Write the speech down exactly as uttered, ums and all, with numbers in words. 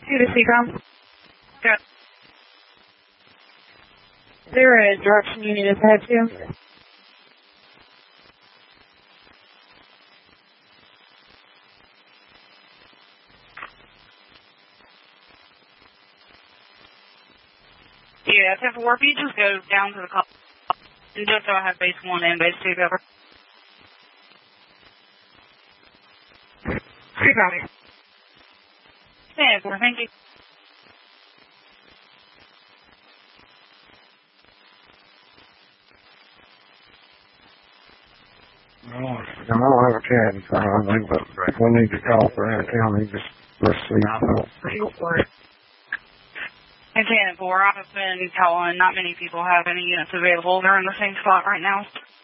Two to Seacom. Good. Is there a direction you need us to head to? Yeah, ten four, if you just go down to the call, and just so I have base one and base two cover. Seacom. ten four, thank you. No, I don't have a cat in front of me, but we need to call for that county. Just let's see. Go for it. And ten four, I've been calling. Not many people have any units available. They're in the same spot right now.